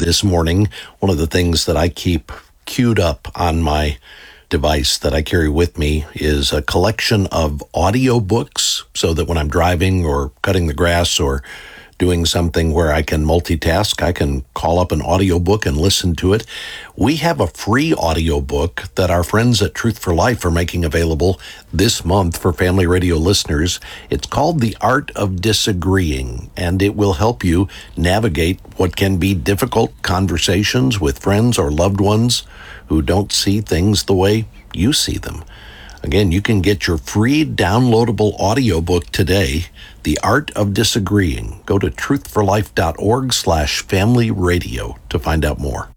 this morning. One of the things that I keep queued up on my device that I carry with me is a collection of audiobooks so that when I'm driving or cutting the grass or doing something where I can multitask, I can call up an audiobook and listen to it. We have a free audiobook that our friends at Truth for Life are making available this month for Family Radio listeners. It's called The Art of Disagreeing, and it will help you navigate what can be difficult conversations with friends or loved ones who don't see things the way you see them. Again, you can get your free downloadable audiobook today, The Art of Disagreeing. Go to truthforlife.org/family radio to find out more.